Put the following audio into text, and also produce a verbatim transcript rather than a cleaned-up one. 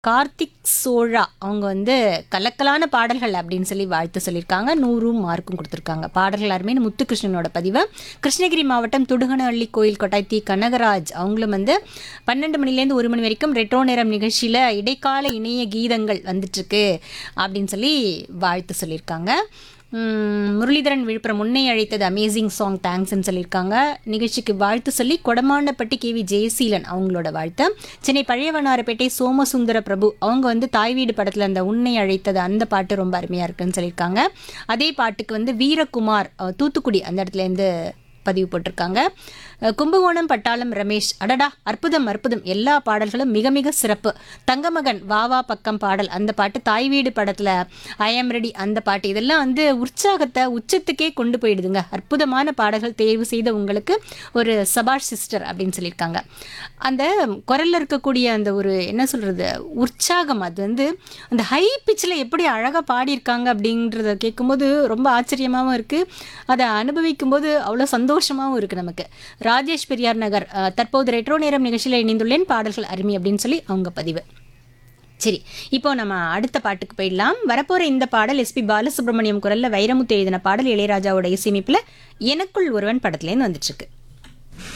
கார்த்திக் சோழா அவங்க வந்து கலக்கலான பாடல்கள் அப்படின்னு சொல்லி வாழ்த்து சொல்லியிருக்காங்க. நூறும் மார்க்கும் கொடுத்துருக்காங்க. பாடல்கள் அருமைன்னு முத்துகிருஷ்ணனோட பதிவு. கிருஷ்ணகிரி மாவட்டம் துடுகனஹள்ளி கோயில் கொட்டாய் தி கனகராஜ் அவங்களும் வந்து பன்னெண்டு மணிலேருந்து ஒரு மணி வரைக்கும் ரெட்ரோ நேரம் நிகழ்ச்சியில் இடைக்கால இணைய கீதங்கள் வந்துட்டுருக்கு அப்படின்னு சொல்லி வாழ்த்து சொல்லியிருக்காங்க. முரளிதரன் விழுப்புரம் முன்னை அழைத்தது அமேசிங் சாங் தேங்க்ஸ்ன்னு சொல்லியிருக்காங்க. நிகழ்ச்சிக்கு வாழ்த்து சொல்லி கொடமாண்டப்பட்டி கே வி ஜெயசீலன் அவங்களோட வாழ்த்து. சென்னை பழையவனாரப்பேட்டை சோமசுந்தர பிரபு அவங்க வந்து தாய் வீடு படத்தில் அந்த உன்னை அழைத்தது அந்த பாட்டு ரொம்ப அருமையாக இருக்குன்னு சொல்லியிருக்காங்க. அதே பாட்டுக்கு வந்து வீரகுமார் தூத்துக்குடி அந்த இடத்துலேருந்து பதிவு போட்டிருக்காங்க. கும்பகோணம் பட்டாளம் ரமேஷ் அடடா அற்புதம் அற்புதம் எல்லா பாடல்களும் மிக மிக சிறப்பு. தங்கமகன் வாவா பக்கம் பாடல் அந்த பாட்டு தாய் வீடு படத்தில் ஐ ஆம் ரெடி அந்த பாட்டு இதெல்லாம் வந்து உற்சாகத்தை உச்சத்துக்கே கொண்டு போயிடுதுங்க. அற்புதமான பாடல்கள் தேர்வு செய்த உங்களுக்கு ஒரு சபாஷ் சிஸ்டர் அப்படின்னு சொல்லியிருக்காங்க. அந்த குரலில் இருக்கக்கூடிய அந்த ஒரு என்ன சொல்கிறது உற்சாகம் அது வந்து அந்த ஹை பிச்சில் எப்படி அழகாக பாடியிருக்காங்க அப்படின்றத கேட்கும்போது ரொம்ப ஆச்சரியமாகவும் இருக்குது. அதை அனுபவிக்கும் போது அவ்வளோ சந்தோஷமாகவும் இருக்குது நமக்கு. ராஜேஷ் பெரியார் நகர் தற்போது ரெட்ரோ நேரம் நிகழ்ச்சியில் இணைந்துள்ளேன் பாடல்கள் அருமை அப்படின்னு சொல்லி அவங்க பதிவு. சரி, இப்போ நம்ம அடுத்த பாட்டுக்கு போயிடலாம். வரப்போகிற இந்த பாடல் எஸ்பி பாலசுப்ரமணியம் குரலில் வைரமுத்து எழுதின பாடல் இளையராஜாவோட இசையமைப்பில் எனக்குள் ஒருவன் படத்துலேருந்து வந்துட்டுருக்கு.